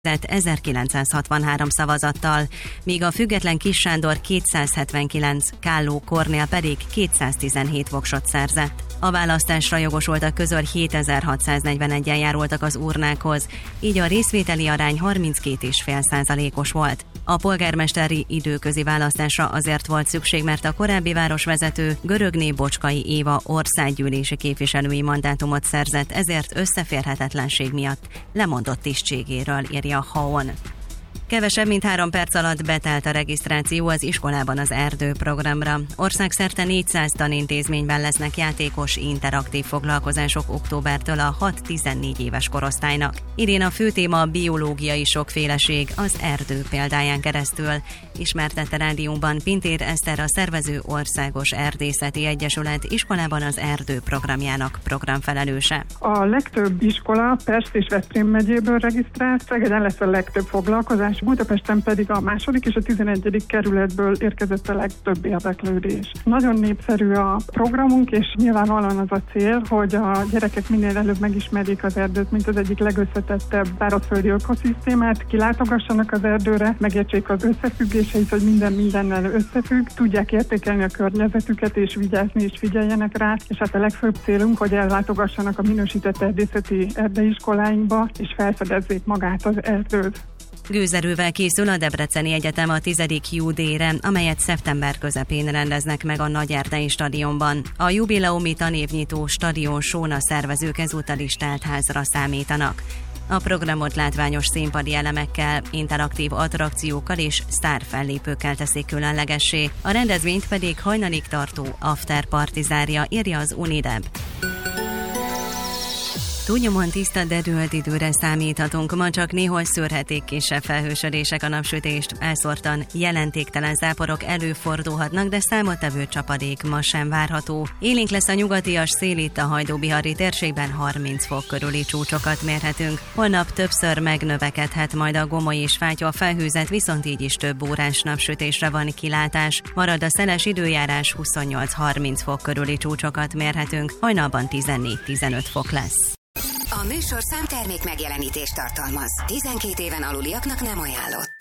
1963 szavazattal, míg a független Kiss Sándor 279, Kálló Kornél pedig 217 voksot szerzett. A választásra jogosultak közül 7641-en járultak az urnákhoz, így a részvételi arány 32,5%-os volt. A polgármesteri időközi választásra azért volt szükség, mert a korábbi városvezető Görögné Bocskai Éva országgyűlési képviselői mandátumot szerzett, ezért összeférhetetlenség miatt lemondott tisztségéről, írja a HAON. Kevesebb mint 3 perc alatt betelt a regisztráció az iskolában az Erdő programra. Országszerte 400 tanintézményben lesznek játékos, interaktív foglalkozások októbertől a 6-14 éves korosztálynak. Idén a fő téma a biológiai sokféleség az erdő példáján keresztül, ismertette rádióban Pintér Eszter, a szervező Országos Erdészeti Egyesület iskolában az Erdő programjának programfelelőse. A legtöbb iskola Pest és Veszprém megyéből regisztrált, Szegeden lesz a legtöbb foglalkozás, Budapesten pedig a 2. és a 11. kerületből érkezett a legtöbb érdeklődés. Nagyon népszerű a programunk, és nyilvánvalóan az a cél, hogy a gyerekek minél előbb megismerjék az erdőt, mint az egyik legösszetettebb szárazföldi ökoszisztémát, kilátogassanak az erdőre, megértsék az összefüggéseit, hogy minden mindennel összefügg, tudják értékelni a környezetüket és vigyázni és figyeljenek rá, és hát a legfőbb célunk, hogy ellátogassanak a minősített erdészeti erdeiskoláinkba, és felfedezzék magát az erdőt. Gőzerővel készül a Debreceni Egyetem a 10. Q-Day-re, amelyet szeptember közepén rendeznek meg a Nagyerdei stadionban. A jubileumi tanévnyitó stadion shown a szervezők ezúttal is telt házra számítanak. A programot látványos színpadi elemekkel, interaktív attrakciókkal és sztárfellépőkkel teszik különlegessé, a rendezvényt pedig hajnalig tartó afterparty zárja, írja az Unideb. Túlnyomóan tiszta, de dőlt időre számíthatunk. Ma csak néhol szőrhetik kisebb felhősödések a napsütést. Elszórtan jelentéktelen záporok előfordulhatnak, de számottevő csapadék ma sem várható. Élénk lesz a nyugatias szél, itt a Hajdú-Bihari térségben 30 fok körüli csúcsokat mérhetünk. Holnap többször megnövekedhet majd a Gomoly és Fátyol felhőzet, viszont így is több órás napsütésre van kilátás. Marad a szeles időjárás, 28-30 fok körüli csúcsokat mérhetünk. Hajnalban 14-15 fok lesz. A műsorszám termék megjelenítést tartalmaz. 12 éven aluliaknak nem ajánlott.